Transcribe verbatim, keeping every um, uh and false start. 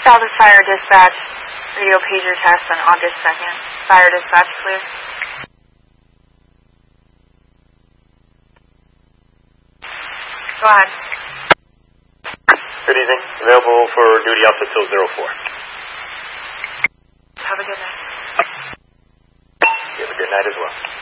Southwest Fire Dispatch, radio pager test on August second. Fire Dispatch, clear. Go ahead. Good evening. Available for duty up until zero four. Have a good night. You have a good night as well.